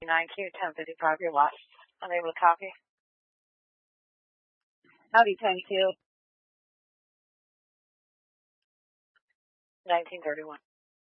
9Q 1055, you're lost. Unable to copy. Howdy, 10Q. 1931.